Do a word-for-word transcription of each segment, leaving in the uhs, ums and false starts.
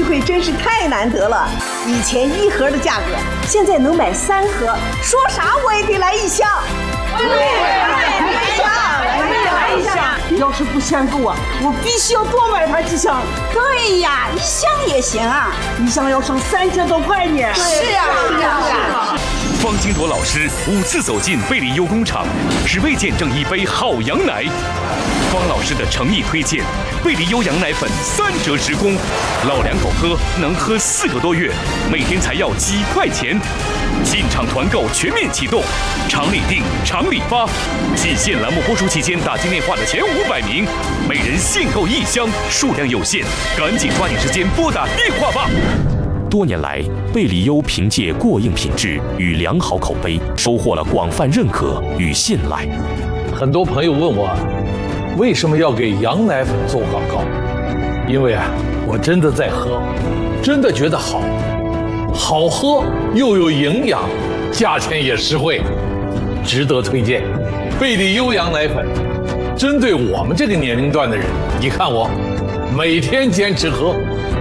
会真是太难得了。以前一盒的价格，现在能买三盒，说啥我也得来一箱。对，来一箱，来一箱。 要是不嫌够啊，我必须要多买它几箱。 对呀，一箱也行啊， 一箱要省三千多块呢。 是呀，是呀，是呀。 方金铎老师五次走进贝利优工厂，只为见证一杯好羊奶。方老师的诚意推荐，贝利优羊奶粉三折直供，老两口喝能喝四个多月，每天才要几块钱。进场团购全面启动，厂里订，厂里发。季限栏目播出期间打进电话的前五百名，每人限购一箱，数量有限，赶紧抓紧时间拨打电话吧。多年来，贝利优凭借过硬品质与良好口碑，收获了广泛认可与信赖。 很多朋友问我，为什么要给羊奶粉做广告？因为啊，我真的在喝，真的觉得好，好喝又有营养，价钱也实惠，值得推荐。贝利优羊奶粉，针对我们这个年龄段的人，你看我每天坚持喝。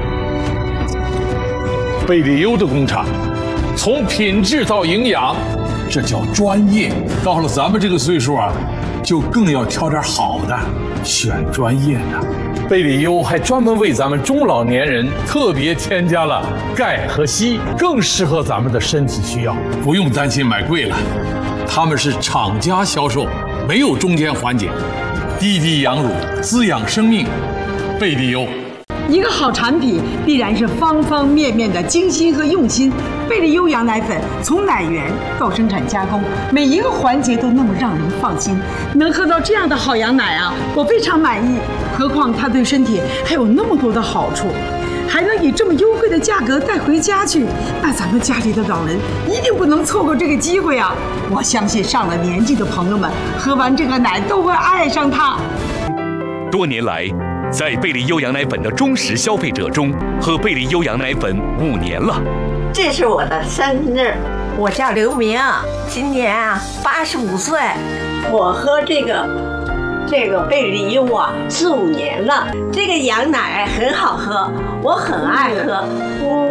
贝利优的工厂，从品质到营养，这叫专业。到了咱们这个岁数啊，就更要挑点好的，选专业的。贝利优还专门为咱们中老年人特别添加了钙和硒，更适合咱们的身体需要，不用担心买贵了。他们是厂家销售，没有中间环节，滴滴羊乳，滋养生命。贝利优。 一个好产品必然是方方面面的精心和用心。贝利优羊奶粉从奶源到生产加工，每一个环节都那么让人放心。能喝到这样的好羊奶啊，我非常满意。何况它对身体还有那么多的好处，还能以这么优惠的价格带回家去，那咱们家里的老人一定不能错过这个机会啊！我相信上了年纪的朋友们喝完这个奶都会爱上它。 多年来，在贝利优羊奶粉的忠实消费者中，喝贝利优羊奶粉五年了。 这是我的生日，我叫刘明，今年啊八十五岁。我喝这个这个贝利优啊四五年了，这个羊奶很好喝，我很爱喝。